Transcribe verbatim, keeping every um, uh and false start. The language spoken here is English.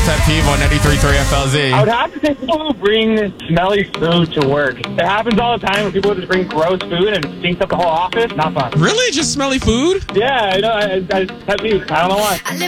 pet peeve on ninety-three point three F L Z. I would have to say people who bring smelly food to work. It happens all the time where people just bring gross food and it stinks up the whole office. Not fun. Really? Just smelly food? Yeah, I know. I, I, I, I don't know why.